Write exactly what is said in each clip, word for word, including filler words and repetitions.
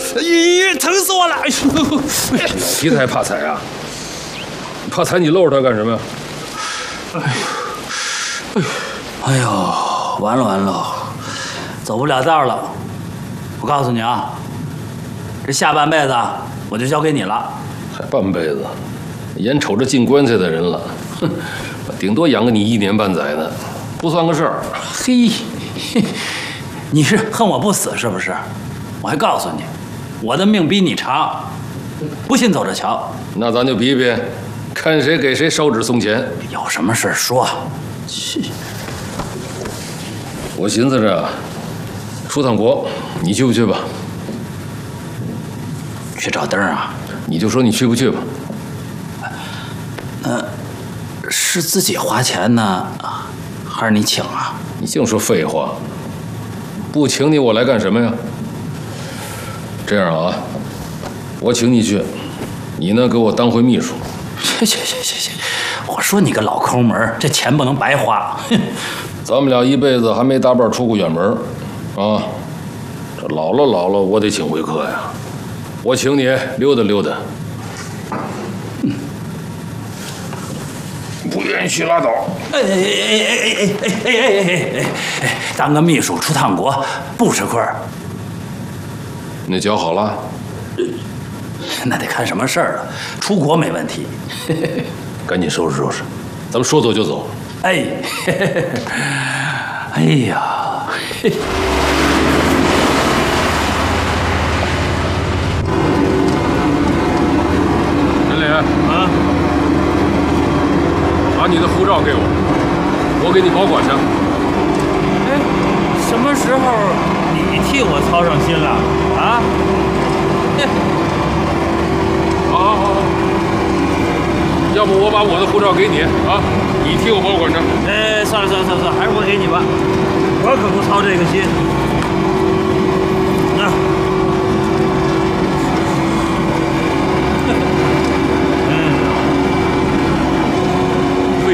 咦，疼死我了！哎呦， 皮才怕踩啊！怕踩你搂着他干什么呀？ 哎呦，哎呦，完了完了，走不了道了。我告诉你啊，这下半辈子我就交给你了。 还半辈子，眼瞅着进棺材的人了，哼，我顶多养个你一年半载呢，不算个事儿。 嘿，你是恨我不死是不是？我还告诉你，我的命比你长，不信走着瞧。 那咱就比比，看谁给谁烧纸送钱。 有什么事说。去， 我寻思着出趟国，你去不去吧？ 去找灯啊？ 你就说你去不去吧。 呃，是自己花钱呢，还是你请啊？ 你净说废话，不请你我来干什么呀？这样啊，我请你去，你呢给我当回秘书。 行行行行行，我说你个老抠门，这钱不能白花。 咱们俩一辈子还没搭伴出过远门，啊，这老了老了，我得请回客呀。我请你溜达溜达。嗯，不愿意去拉倒。 哎哎哎哎哎哎哎哎哎哎！当个秘书出趟国不吃亏。 那脚好了？ 那得看什么事儿了。出国没问题。 赶紧收拾收拾，咱们说走就走。 哎，哎呀，嘿。 陈林啊，把你的护照给我，我给你保管上。 哎，什么时候你替我操上心了啊？ 好好好好，要不我把我的护照给你啊，你替我保管着。 哎，算了算了算了算了，还是我给你吧，我可不操这个心。啊，嗯， 对，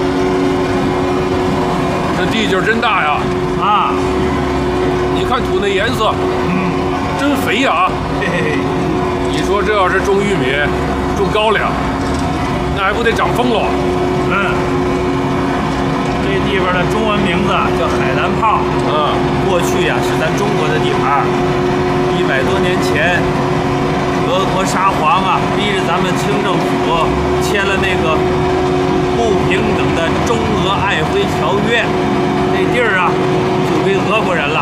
这地界真大呀！ 啊， 你看土那颜色， 嗯， 真肥呀！ 嘿嘿嘿。 你说这要是种玉米、种高粱，那还不得长疯了？ 嗯，这地方的中文名字叫海南泡。 嗯， 过去呀、是咱中国的地盘。一百多年前，俄国沙皇啊，逼着咱们清政府签了那个不平等的中俄瑷珲条约，这地儿啊就归俄国人了。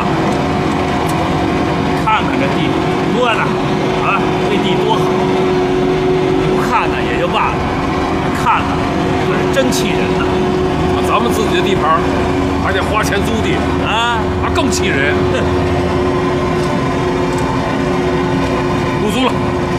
看看这地多大啊，这地多好！不看呢也就罢了，看呢可是真气人呐！ 咱们自己的地盘还得花钱租地啊， 那更气人。不租了，